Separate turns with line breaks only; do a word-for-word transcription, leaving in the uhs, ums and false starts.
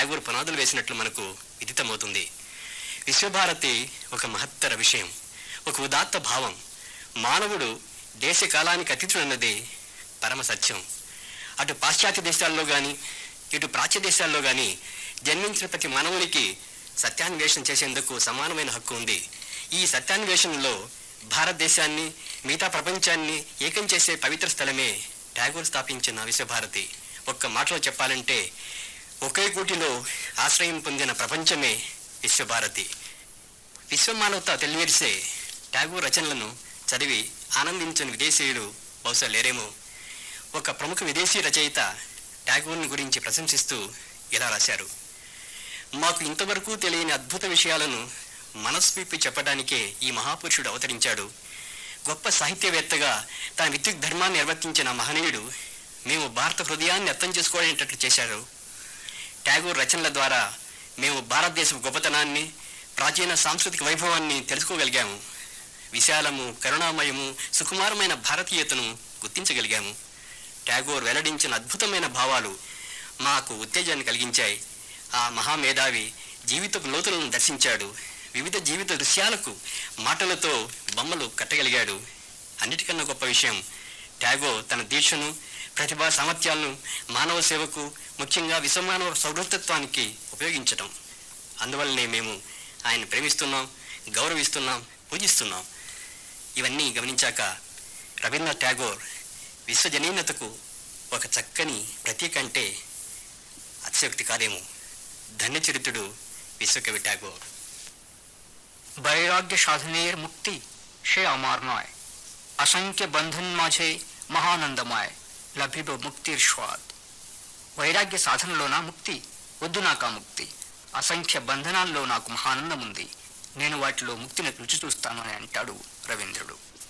ట్యాగోర్ పునాదులు వేసినట్లు మనకు విదితమవుతుంది. విశ్వభారతి ఒక మహత్తర విషయం, ఒక ఉదాత్త భావం. మానవుడు దేశ కాలానికి అతీతుడన్నది పరమ సత్యం. అటు పాశ్చాత్య దేశాల్లో కానీ ఇటు ప్రాచ్య దేశాల్లో కానీ జన్మించిన ప్రతి మానవునికి సత్యాన్వేషణ చేసేందుకు సమానమైన హక్కు ఉంది. ఈ సత్యాన్వేషణలో భారతదేశాన్ని మిగతా ప్రపంచాన్ని ఏకం చేసే పవిత్ర స్థలమే ట్యాగోర్ స్థాపించిన విశ్వభారతి. ఒక్క మాటలో చెప్పాలంటే ఒకే కూటిలో ఆశ్రయం పొందిన ప్రపంచమే విశ్వభారతి. విశ్వమానవత తెలియరిసే ట్యాగోర్ రచనలను చదివి ఆనందించని విదేశీయులు బహుశా లేరేమో. ఒక ప్రముఖ విదేశీ రచయిత ట్యాగోర్ని గురించి ప్రశంసిస్తూ ఇలా రాశారు: మాకు ఇంతవరకు తెలియని అద్భుత విషయాలను మనసు విప్పి చెప్పడానికే ఈ మహాపురుషుడు అవతరించాడు. గొప్ప సాహిత్యవేత్తగా తన విద్యుత్ ధర్మాన్ని నిర్వర్తించిన మహనీయుడు మేము భారత హృదయాన్ని అర్థం చేసుకోవడేటట్లు చేశారు. ట్యాగోర్ రచనల ద్వారా మేము భారతదేశ గొప్పతనాన్ని, ప్రాచీన సాంస్కృతిక వైభవాన్ని తెలుసుకోగలిగాము. విశాలము, కరుణామయము, సుకుమారమైన భారతీయతను గుర్తించగలిగాము. ట్యాగోర్ వెల్లడించిన అద్భుతమైన భావాలు మాకు ఉత్తేజాన్ని కలిగించాయి. ఆ మహామేధావి జీవితపు లోతులను దర్శించాడు. వివిధ జీవిత దృశ్యాలకు మాటలతో బొమ్మలు కట్టగలిగాడు. అన్నిటికన్నా గొప్ప విషయం, ట్యాగోర్ తన దీక్షను, ప్రతిభా సామర్థ్యాలను మానవ సేవకు, ముఖ్యంగా విశ్వమానవ సౌహృదత్వానికి ఉపయోగించటం. అందువల్లనే మేము ఆయన ప్రేమిస్తున్నాం, గౌరవిస్తున్నాం, పూజిస్తున్నాం. ఇవన్నీ గమనించాక రవీంద్రనాథ్ ట్యాగోర్ విశ్వజనీనతకు ఒక చక్కని ప్రతీక అంటే అతిశయోక్తి కాదేమో. ధన్యచరిత్రుడు విశ్వకవి ట్యాగోర్.
বৈরাগ্য সাধনের মুক্তি সে আমার নয়, অসংখ্য బంధన్ মাঝে మహానందమয় లభిబ ముక్తిర్ స్వాద్. వైరాగ్య సాధనలో నా ముక్తి వద్దు, నాకా ముక్తి. అసంఖ్య బంధనాల్లో నాకు మహానందం ఉంది, నేను వాటిలో ముక్తిని రుచి చూస్తాను అని అంటాడు రవీంద్రుడు.